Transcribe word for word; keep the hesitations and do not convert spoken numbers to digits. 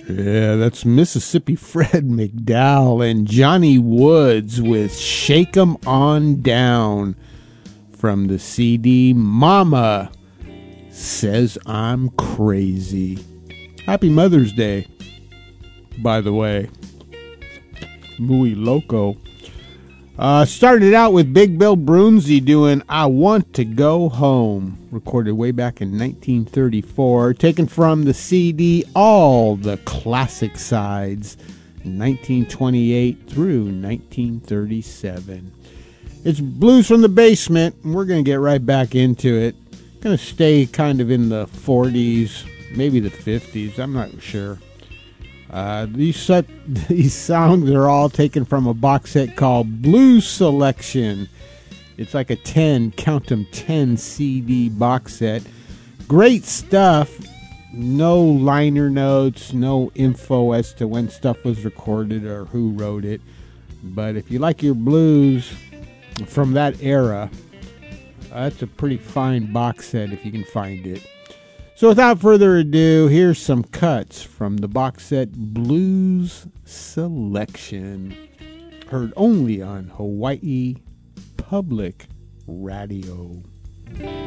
Yeah, that's Mississippi Fred McDowell and Johnny Woods with Shake 'em On Down from the C D Mama Says I'm Crazy. Happy Mother's Day, by the way. Muy loco. Uh, started out with Big Bill Broonzy doing I Want to Go Home, recorded way back in nineteen thirty-four, taken from the C D All the Classic Sides, nineteen twenty-eight through nineteen thirty-seven. It's Blues from the Basement, and we're going to get right back into it. Going to stay kind of in the forties, maybe the fifties, I'm not sure. Uh, these set, these songs are all taken from a box set called Blues Selection. It's like a ten, count 'em, ten C D box set. Great stuff. No liner notes, no info as to when stuff was recorded or who wrote it. But if you like your blues from that era, uh, that's a pretty fine box set if you can find it. So without further ado, here's some cuts from the box set Blues Selection, heard only on Hawaii Public Radio.